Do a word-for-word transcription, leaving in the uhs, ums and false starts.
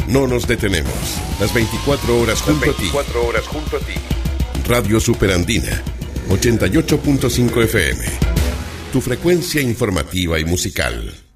No nos detenemos. Las veinticuatro horas junto Las veinticuatro a ti. horas junto a ti. Radio Superandina, ochenta y ocho punto cinco F M. Tu frecuencia informativa y musical.